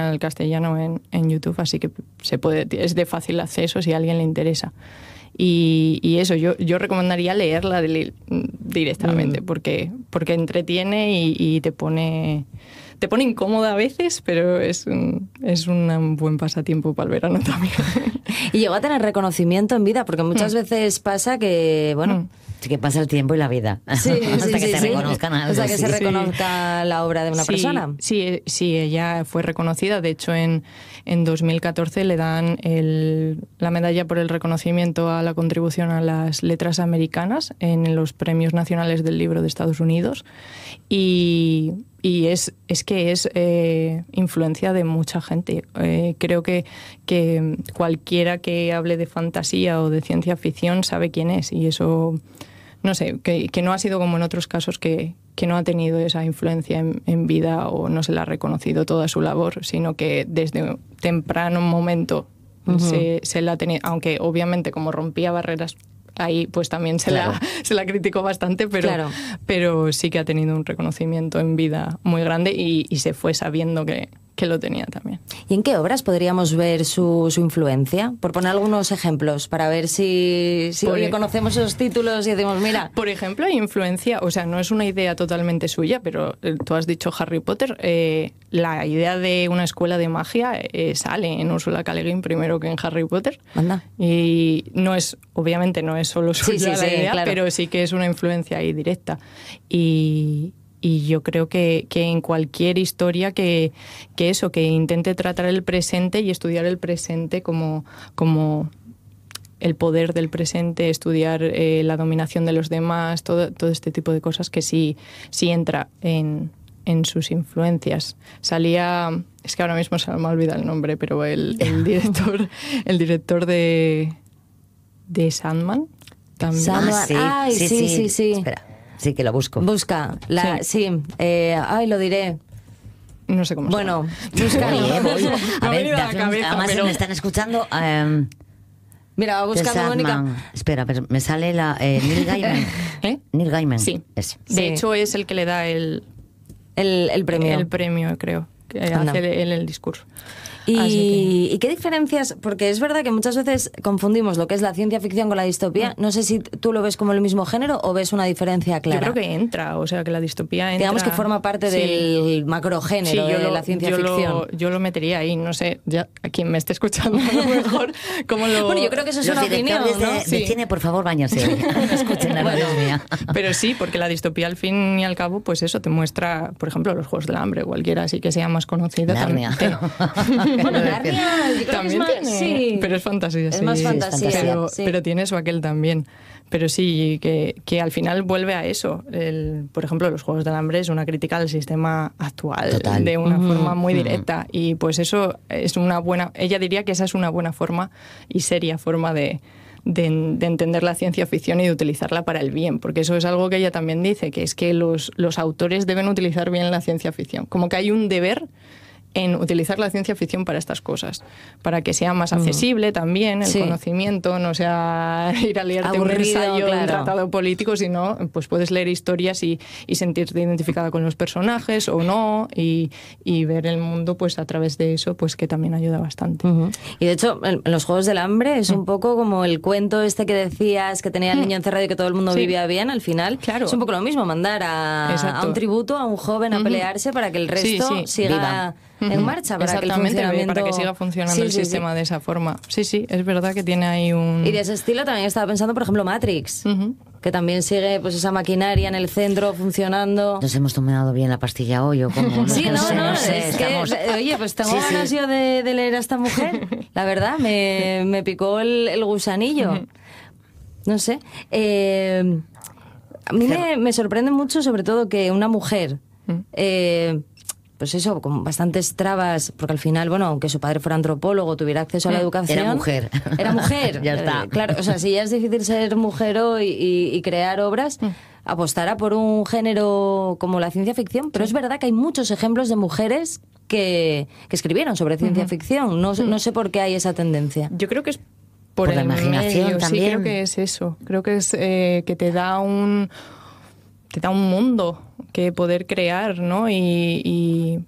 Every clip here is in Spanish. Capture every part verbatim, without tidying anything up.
al castellano en, en YouTube, así que se puede, es de fácil acceso si a alguien le interesa. Y, y eso, yo, yo recomendaría leerla de, directamente, mm. porque, porque entretiene y, y te pone... Te pone incómoda a veces, pero es un, es un buen pasatiempo para el verano también. Y llegó a tener reconocimiento en vida, porque muchas mm. veces pasa que, bueno... Mm. Sí, que pasa el tiempo y la vida. Sí, hasta sí, que sí, se sí. reconozcan algo. Hasta que sí. se reconozca sí. la obra de una sí, persona. Sí, sí, ella fue reconocida. De hecho, en, en dos mil catorce le dan el, la medalla por el reconocimiento a la contribución a las letras americanas en los Premios Nacionales del Libro de Estados Unidos. Y... Y es, es que es eh, influencia de mucha gente. Eh, creo que, que cualquiera que hable de fantasía o de ciencia ficción sabe quién es. Y eso, no sé, que, que no ha sido como en otros casos que, que no ha tenido esa influencia en, en vida o no se le ha reconocido toda su labor, sino que desde temprano momento uh-huh. se, se la ha tenido. Aunque obviamente como rompía barreras... Ahí pues también se, claro. la, se la criticó bastante, pero, claro. pero sí que ha tenido un reconocimiento en vida muy grande y, y se fue sabiendo que, que lo tenía también. ¿Y en qué obras podríamos ver su, su influencia? Por poner algunos ejemplos, para ver si, si oye, conocemos esos títulos y decimos, mira... Por ejemplo, hay influencia, o sea, no es una idea totalmente suya, pero tú has dicho Harry Potter, eh, la idea de una escuela de magia eh, sale en Ursula K. Le Guin primero que en Harry Potter. Anda. Y no es, obviamente no es solo suya sí, sí, la sí, idea, claro. pero sí que es una influencia ahí directa. Y... Y yo creo que, que en cualquier historia que, que eso, que intente tratar el presente y estudiar el presente como, como el poder del presente, estudiar eh, la dominación de los demás, todo, todo este tipo de cosas que sí, sí entra en, en sus influencias. Salía, es que ahora mismo se me ha olvidado el nombre, pero el, el director, el director de, de Sandman también. Sandman. Ah, sí, Ay, sí, sí, sí, sí, sí. Espera. Sí, que lo busco. Busca, la, sí, sí eh, ay, lo diré. No sé cómo bueno, se llama. Bueno, busca. Voy, voy. A no ver, me la cabeza, además pero... me están escuchando. Um, Mira, va buscando Mónica. Espera, pero me sale la eh, Neil Gaiman. ¿Eh? Neil Gaiman. Sí. Es. De sí. hecho, es el que le da el, el, el premio. El premio, creo. Que Anda. hace el, el discurso. Y, que... ¿Y qué diferencias? Porque es verdad que muchas veces confundimos lo que es la ciencia ficción con la distopía. No sé si tú lo ves como el mismo género o ves una diferencia clara. Yo creo que entra, o sea, que la distopía entra... Digamos que forma parte sí. del macrogénero sí, de lo, la ciencia yo ficción. Lo, yo lo metería ahí, no sé, ya a quien me esté escuchando a lo mejor cómo lo... Bueno, yo creo que eso es Los una opinión, de, ¿no? de Sí. cine, por favor, bañarse. Escuchen la radio mía. Pero sí, porque la distopía al fin y al cabo, pues eso, te muestra, por ejemplo, los Juegos del Hambre, cualquiera así que sea más conocida. Narnia. También. Bueno, Narnia... También es más, tiene, sí. pero es fantasía, es sí. más Sí, fantasía, pero, sí. pero tiene eso aquel también. Pero sí, que, que al final vuelve a eso. El, por ejemplo, los Juegos del Hambre es una crítica al sistema actual. Total. De una Uh-huh. forma muy directa. Uh-huh. Y pues eso es una buena... Ella diría que esa es una buena forma y seria forma de... De, de entender la ciencia ficción y de utilizarla para el bien, porque eso es algo que ella también dice, que es que los, los autores deben utilizar bien la ciencia ficción, como que hay un deber en utilizar la ciencia ficción para estas cosas, para que sea más accesible mm. también el sí. conocimiento, no sea ir a leerte Aburrido, un ensayo claro. de un tratado político, sino pues puedes leer historias y, y sentirte identificada con los personajes o no, y, y ver el mundo pues a través de eso, pues que también ayuda bastante. Uh-huh. Y de hecho, en los Juegos del Hambre es mm. un poco como el cuento este que decías, que tenía el niño encerrado y que todo el mundo sí. vivía bien, al final claro. es un poco lo mismo, mandar a, a un tributo, a un joven a uh-huh. pelearse para que el resto sí, sí. siga... Viva. En marcha para que el funcionamiento... para que siga funcionando sí, el sí, sistema sí. de esa forma. Sí, sí, es verdad que tiene ahí un... Y de ese estilo también estaba pensando, por ejemplo, Matrix, uh-huh. que también sigue pues esa maquinaria en el centro funcionando. ¿Nos hemos tomado bien la pastilla hoy o cómo? Sí, no, no, no, no es sé, que, estamos... oye, pues tengo sí, ganas sí. yo de, de leer a esta mujer. La verdad, me, me picó el, el gusanillo. Uh-huh. No sé. Eh, a mí me, me sorprende mucho, sobre todo, que una mujer... Uh-huh. Eh, pues eso, con bastantes trabas, porque al final, bueno, aunque su padre fuera antropólogo, tuviera acceso a la educación... Era mujer. Era mujer. Ya está. Eh, claro, o sea, si ya es difícil ser mujer hoy y, y crear obras, apostará por un género como la ciencia ficción, pero es verdad que hay muchos ejemplos de mujeres que, que escribieron sobre ciencia uh-huh. ficción. No, no sé por qué hay esa tendencia. Yo creo que es por, por la el imaginación medio. también. Sí, creo que es eso. Creo que es eh, que te da un... te da un mundo que poder crear, ¿no? Y, y,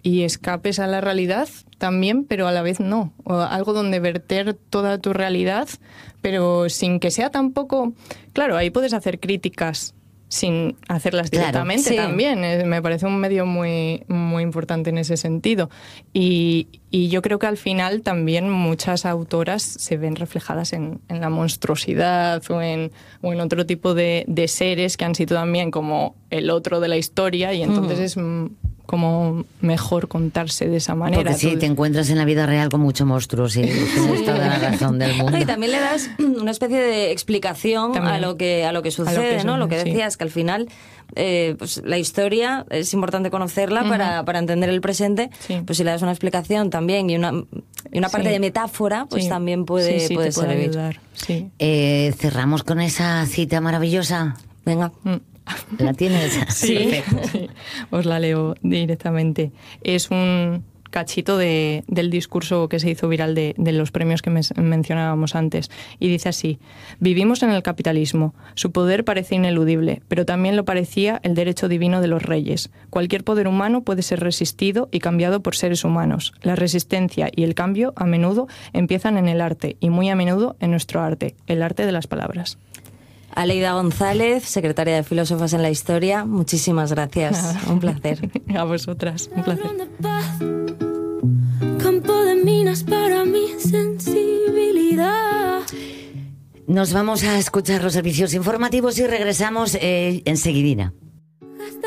y escapes a la realidad también, pero a la vez no. O algo donde verter toda tu realidad, pero sin que sea tampoco... Claro, ahí puedes hacer críticas sin hacerlas directamente, claro, sí. también. Eh, me parece un medio muy, muy importante en ese sentido. Y, y yo creo que al final también muchas autoras se ven reflejadas en, en la monstruosidad o en, o en otro tipo de, de seres que han sido también como el otro de la historia, y entonces mm. es mm, como mejor contarse de esa manera. Porque sí, Tú... te encuentras en la vida real con mucho monstruo, sí, tienes toda la razón del mundo. Y también le das una especie de explicación a lo que a lo que sucede, lo que ¿no? sucede, Lo que decías, sí. que al final eh, pues la historia es importante conocerla uh-huh. para, para entender el presente. Sí. Pues si le das una explicación también y una, y una parte sí. de metáfora, pues sí. también puede, sí, sí, puede te puede servir. ayudar. Sí. Eh, cerramos con esa cita maravillosa. Venga. Mm. ¿La tienes? Sí, sí, os la leo directamente. Es un cachito de, del discurso que se hizo viral de, de los premios que me, mencionábamos antes. Y dice así: vivimos en el capitalismo. Su poder parece ineludible, pero también lo parecía el derecho divino de los reyes. Cualquier poder humano puede ser resistido y cambiado por seres humanos. La resistencia y el cambio a menudo empiezan en el arte, y muy a menudo en nuestro arte, el arte de las palabras. Aleida González, secretaria de Filósofas en la Historia, muchísimas gracias. Un placer. A vosotras, un placer. Campo de minas para mi sensibilidad. Nos vamos a escuchar los servicios informativos y regresamos eh, enseguidina.